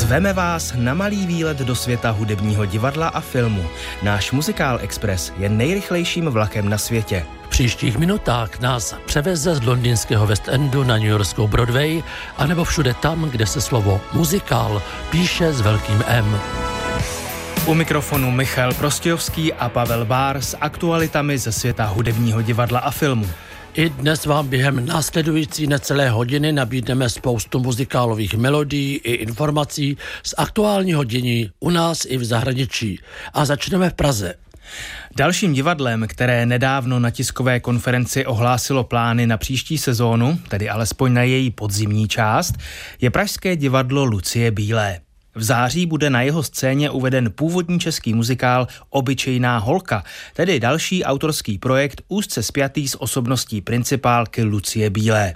Zveme vás na malý výlet do světa hudebního divadla a filmu. Náš Muzikál Express je nejrychlejším vlakem na světě. V příštích minutách nás převeze z londýnského West Endu na newyorskou Broadway, anebo všude tam, kde se slovo muzikál píše s velkým M. U mikrofonu Michal Prostějovský a Pavel Bár s aktualitami ze světa hudebního divadla a filmu. I dnes vám během následující necelé hodiny nabídneme spoustu muzikálových melodií i informací z aktuálního dění u nás i v zahraničí. A začneme v Praze. Dalším divadlem, které nedávno na tiskové konferenci ohlásilo plány na příští sezónu, tedy alespoň na její podzimní část, je pražské divadlo Lucie Bílé. V září bude na jeho scéně uveden původní český muzikál Obyčejná holka, tedy další autorský projekt úzce spjatý s osobností principálky Lucie Bílé.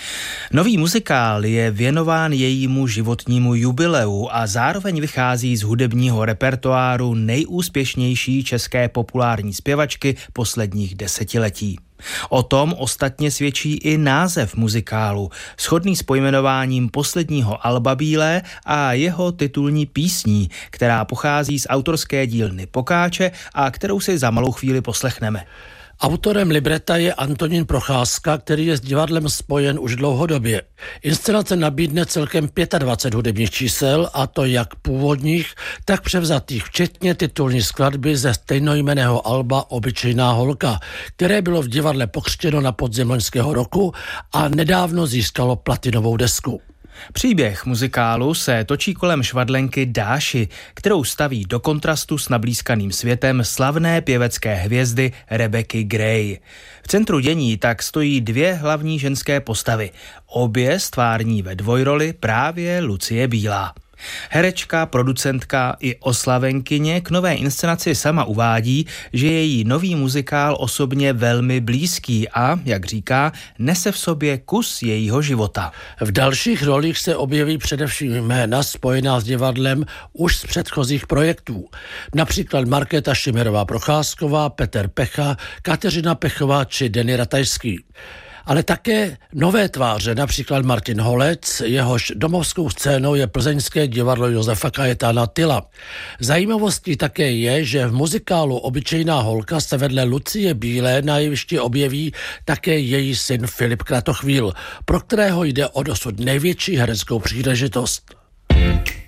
Nový muzikál je věnován jejímu životnímu jubileu a zároveň vychází z hudebního repertoáru nejúspěšnější české populární zpěvačky posledních desetiletí. O tom ostatně svědčí i název muzikálu, shodný s pojmenováním posledního alba Bílé a jeho titulní písní, která pochází z autorské dílny Pokáče a kterou si za malou chvíli poslechneme. Autorem libreta je Antonín Procházka, který je s divadlem spojen už dlouhodobě. Inscenace nabídne celkem 25 hudebních čísel, a to jak původních, tak převzatých, včetně titulní skladby ze stejnojmenného alba Obyčejná holka, které bylo v divadle pokřtěno na podzim loňského roku a nedávno získalo platinovou desku. Příběh muzikálu se točí kolem švadlenky Dáši, kterou staví do kontrastu s nablýskaným světem slavné pěvecké hvězdy Rebecky Gray. V centru dění tak stojí dvě hlavní ženské postavy, obě stvární ve dvojroli právě Lucie Bílá. Herečka, producentka i oslavenkyně k nové inscenaci sama uvádí, že její nový muzikál osobně velmi blízký a, jak říká, nese v sobě kus jejího života. V dalších rolích se objeví především jména spojená s divadlem už z předchozích projektů. Například Markéta Šimerová-Procházková, Petr Pecha, Kateřina Pechová či Denny Ratajský. Ale také nové tváře, například Martin Holec, jehož domovskou scénou je plzeňské divadlo Josefa Kajetána Tyla. Zajímavostí také je, že v muzikálu Obyčejná holka se vedle Lucie Bílé na jevišti objeví také její syn Filip Kratochvíl, pro kterého jde o dosud největší hereckou příležitost.